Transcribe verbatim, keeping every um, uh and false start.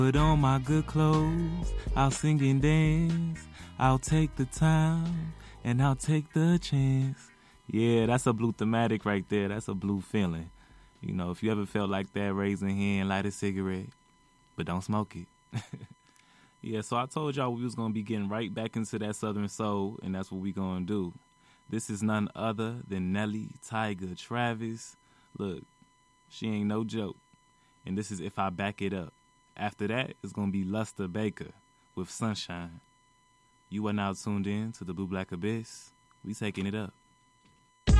Put on my good clothes, I'll sing and dance, I'll take the time, and I'll take the chance. Yeah, that's a blue thematic right there. That's a blue feeling. You know, if you ever felt like that, raise a hand, light a cigarette, but don't smoke it. Yeah, so I told y'all we was going to be getting right back into that Southern soul, and that's what we going to do. This is none other than Nelly Tiger Travis. Look, she ain't no joke. And this is If I Back It Up. After that, it's going to be Luster Baker with Sunshine. You are now tuned in to the Blue Black Abyss. We taking it up.